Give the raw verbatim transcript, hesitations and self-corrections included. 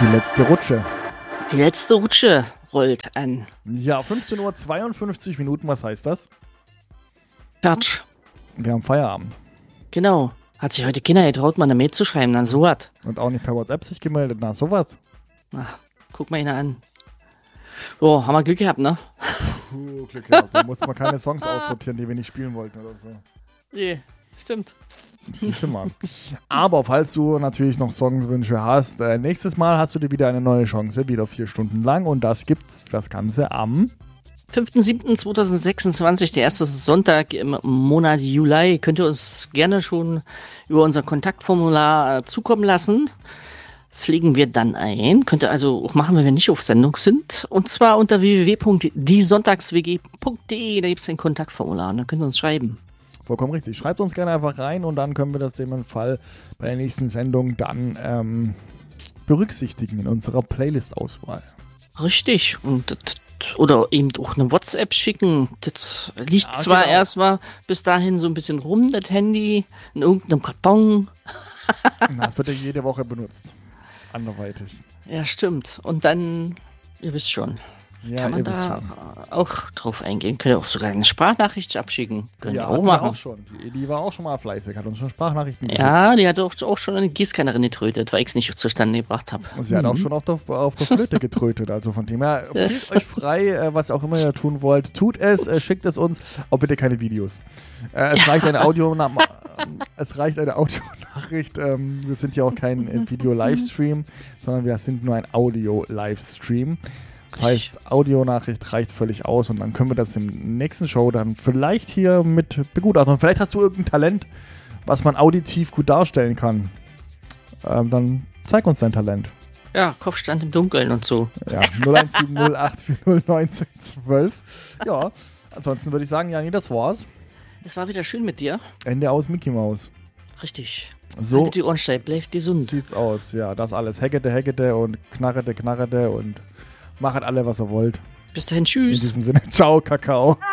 Die letzte Rutsche. Die letzte Rutsche rollt an. Ja, fünfzehn Uhr zweiundfünfzig Minuten, was heißt das? Fertig. Wir haben Feierabend. Genau. Hat sich heute Kinder getraut, mal eine Mail zu schreiben, dann so was. Und auch nicht per WhatsApp sich gemeldet, na sowas. Ach, guck mal ihn an. So, haben wir Glück gehabt, ne? Puh, Glück gehabt. Da muss man keine Songs aussortieren, die wir nicht spielen wollten oder so. Nee, stimmt. Siehst du mal. Aber falls du natürlich noch Songwünsche hast, äh, nächstes Mal hast du dir wieder eine neue Chance, wieder vier Stunden lang. Und das gibt's das Ganze am fünfter siebter zweitausendsechsundzwanzig, der erste Sonntag im Monat Juli. Könnt ihr uns gerne schon über unser Kontaktformular zukommen lassen. Pflegen wir dann ein. Könnt ihr also auch machen, wenn wir nicht auf Sendung sind. Und zwar unter w w w punkt die sonntags w g punkt d e. Da gibt es ein Kontaktformular. Und da könnt ihr uns schreiben. Vollkommen richtig. Schreibt uns gerne einfach rein und dann können wir das dem Fall bei der nächsten Sendung dann ähm, berücksichtigen in unserer Playlist-Auswahl. Richtig. Und das, oder eben auch eine WhatsApp schicken. Das liegt ja, zwar genau. erstmal bis dahin so ein bisschen rum, das Handy, in irgendeinem Karton. Na, das wird ja jede Woche benutzt. Anderweitig. Ja, stimmt. Und dann, ihr wisst schon, Ja, kann man ihr wisst da schon. auch drauf eingehen. Könnt ihr auch sogar eine Sprachnachricht abschicken. Könnt Ja, ihr auch hatten wir machen. auch schon. Die, die war auch schon mal fleißig, hat uns schon Sprachnachrichten geschickt. Ja, die hat auch, auch schon eine Gießkanne getrötet, weil ich es nicht zustande gebracht habe. Sie hat auch schon auf der, auf der Flöte getrötet, also von dem her, fühlt euch frei, äh, was auch immer ihr tun wollt, tut es, äh, schickt es uns, aber bitte keine Videos. Äh, es reicht eine Audio, es reicht eine Audionachricht, ähm, wir sind ja auch kein äh, Video-Livestream, sondern wir sind nur ein Audio-Livestream. Das heißt, Audionachricht reicht völlig aus und dann können wir das im nächsten Show dann vielleicht hier mit begutachten. Und vielleicht hast du irgendein Talent, was man auditiv gut darstellen kann. Ähm, dann zeig uns dein Talent. Ja, Kopfstand im Dunkeln und so. Ja, null eins sieben null acht vier null neun zehn zwölf. Ja, ansonsten würde ich sagen, Jani, das war's. Es war wieder schön mit dir. Ende aus Mickey Mouse. Richtig. So Haltet die Ohren steif, bleibt gesund. sieht's aus. Ja, das alles. Hackete, hackete und knarrete, knarrete und machet alle, was ihr wollt. Bis dahin, In tschüss. diesem Sinne, ciao, Kakao.